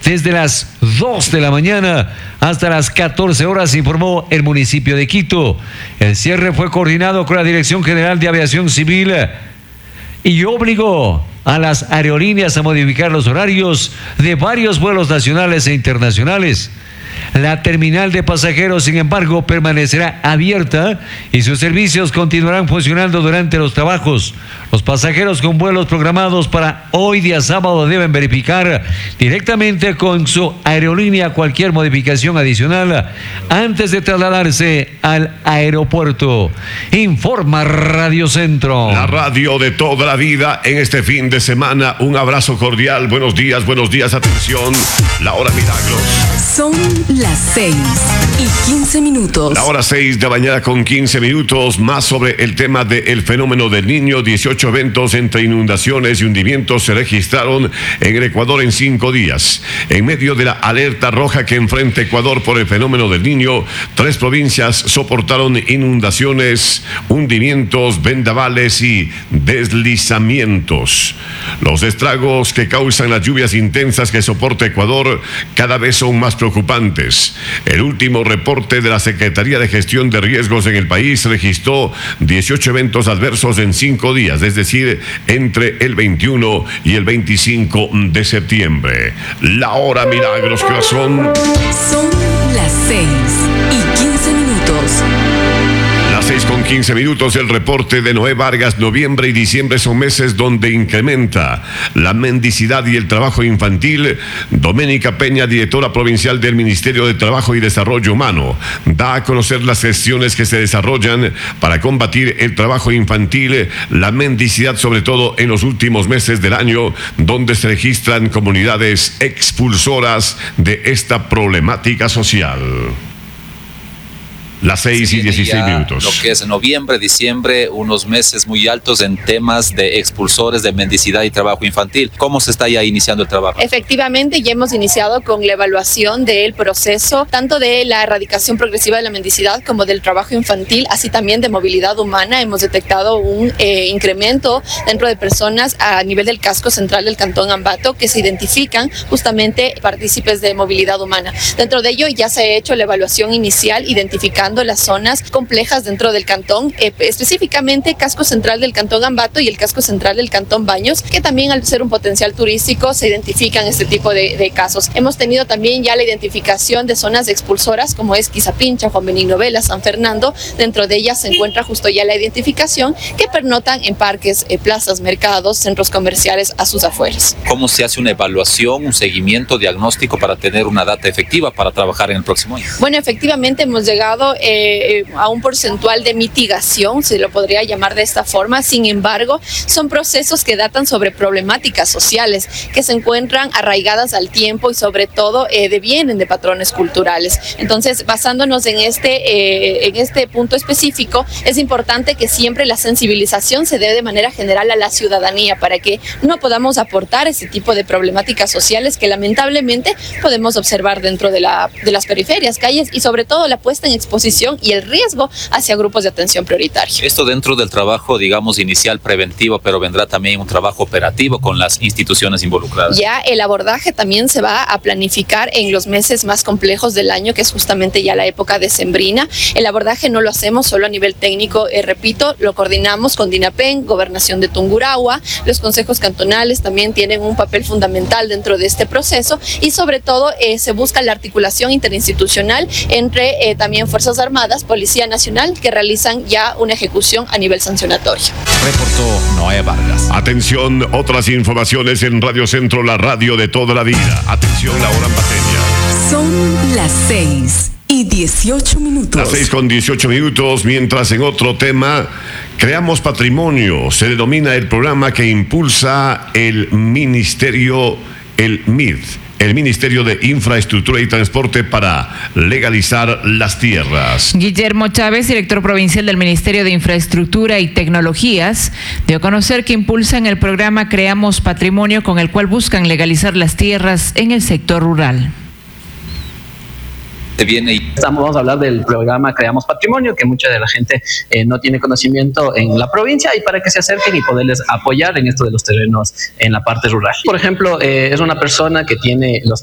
desde las 2 de la mañana hasta las 14 horas, informó el municipio de Quito. El cierre fue coordinado con la Dirección General de Aviación Civil y obligó a las aerolíneas a modificar los horarios de varios vuelos nacionales e internacionales. La terminal de pasajeros, sin embargo, permanecerá abierta y sus servicios continuarán funcionando durante los trabajos. Los pasajeros con vuelos programados para hoy día sábado deben verificar directamente con su aerolínea cualquier modificación adicional antes de trasladarse al aeropuerto. Informa Radio Centro. La radio de toda la vida en este fin de semana. Un abrazo cordial. Buenos días. Atención. La hora milagros. Son las 6:15. La hora 6 de la mañana con 15 minutos. Más sobre el tema del fenómeno del Niño. 18 eventos entre inundaciones y hundimientos se registraron en el Ecuador en 5 días. En medio de la alerta roja que enfrenta Ecuador por el fenómeno del Niño, 3 provincias soportaron inundaciones, hundimientos, vendavales y deslizamientos. Los estragos que causan las lluvias intensas que soporta Ecuador cada vez son más preocupantes. El último reporte de la Secretaría de Gestión de Riesgos en el país registró 18 eventos adversos en 5 días, es decir, entre el 21 y el 25 de septiembre. La hora milagros, que son las 6:15. Las 6:15, el reporte de Noé Vargas. Noviembre y diciembre son meses donde incrementa la mendicidad y el trabajo infantil. Doménica Peña, directora provincial del Ministerio de Trabajo y Desarrollo Humano, da a conocer las gestiones que se desarrollan para combatir el trabajo infantil, la mendicidad, sobre todo en los últimos meses del año, donde se registran comunidades expulsoras de esta problemática social. Las 6:16. Lo que es noviembre, diciembre, unos meses muy altos en temas de expulsores, de mendicidad y trabajo infantil. ¿Cómo se está ya iniciando el trabajo? Efectivamente, ya hemos iniciado con la evaluación del proceso, tanto de la erradicación progresiva de la mendicidad como del trabajo infantil, así también de movilidad humana. Hemos detectado un incremento dentro de personas a nivel del casco central del Cantón Ambato que se identifican justamente partícipes de movilidad humana. Dentro de ello ya se ha hecho la evaluación inicial identificando las zonas complejas dentro del cantón, específicamente casco central del Cantón Ambato y el casco central del Cantón Baños, que también al ser un potencial turístico se identifican este tipo de casos. Hemos tenido también ya la identificación de zonas expulsoras como es Quizapincha, Juan Benigno Vela, San Fernando. Dentro de ellas se encuentra justo ya la identificación que pernotan en parques, plazas, mercados, centros comerciales a sus afueras. ¿Cómo se hace una evaluación, un seguimiento, diagnóstico para tener una data efectiva para trabajar en el próximo año? Bueno, efectivamente hemos llegado a un porcentual de mitigación, se lo podría llamar de esta forma. Sin embargo, son procesos que datan sobre problemáticas sociales que se encuentran arraigadas al tiempo y sobre todo devienen de patrones culturales. Entonces, basándonos en este punto específico, es importante que siempre la sensibilización se dé de manera general a la ciudadanía para que no podamos aportar ese tipo de problemáticas sociales que lamentablemente podemos observar dentro de las periferias, calles y sobre todo la puesta en exposición y el riesgo hacia grupos de atención prioritaria. Esto dentro del trabajo, digamos, inicial preventivo, pero vendrá también un trabajo operativo con las instituciones involucradas. Ya el abordaje también se va a planificar en los meses más complejos del año, que es justamente ya la época decembrina. El abordaje no lo hacemos solo a nivel técnico, repito, lo coordinamos con DINAPEN, Gobernación de Tungurahua, los consejos cantonales también tienen un papel fundamental dentro de este proceso y sobre todo se busca la articulación interinstitucional entre también Fuerzas Armadas, Policía Nacional, que realizan ya una ejecución a nivel sancionatorio. Reportó Noé Vargas. Atención, otras informaciones en Radio Centro, la radio de toda la vida. Atención, la hora pateña. Son las 6:18. Las 6:18, mientras en otro tema, Creamos Patrimonio, se denomina el programa que impulsa el Ministerio, el MID. El Ministerio de Infraestructura y Transporte para legalizar las tierras. Guillermo Chávez, director provincial del Ministerio de Infraestructura y Tecnologías, dio a conocer que impulsan el programa Creamos Patrimonio, con el cual buscan legalizar las tierras en el sector rural. Vamos a hablar del programa Creamos Patrimonio, que mucha de la gente no tiene conocimiento en la provincia, y para que se acerquen y poderles apoyar en esto de los terrenos en la parte rural. Por ejemplo, es una persona que tiene los